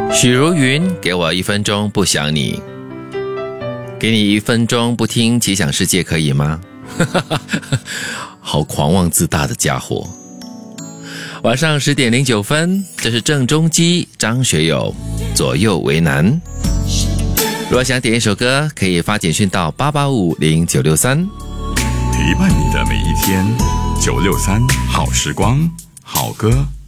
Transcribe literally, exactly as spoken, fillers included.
许茹芸，给我一分钟不想你，给你一分钟不听奇想世界可以吗？好狂妄自大的家伙。晚上十点零九分，这是郑中基、张学友左右为难。如果想点一首歌，可以发简讯到八八五零九六三， 陪伴你的每一天。九六三好时光，好歌。